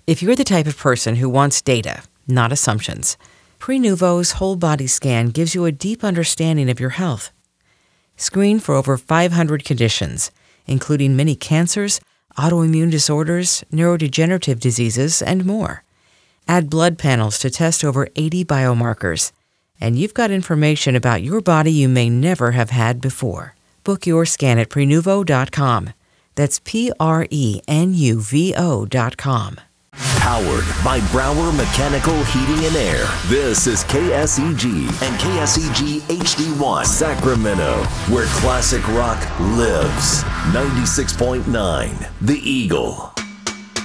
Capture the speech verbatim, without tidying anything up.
If you're the type of person who wants data, not assumptions, Prenuvo's whole body scan gives you a deep understanding of your health. Screen for over five hundred conditions, including many cancers, autoimmune disorders, neurodegenerative diseases, and more. Add blood panels to test over eighty biomarkers, and you've got information about your body you may never have had before. Book your scan at Prenuvo dot com. That's P R E N U V O dot com. Powered by Brower Mechanical Heating and Air. This is K S E G and K S E G H D one Sacramento, where classic rock lives. ninety-six point nine The Eagle.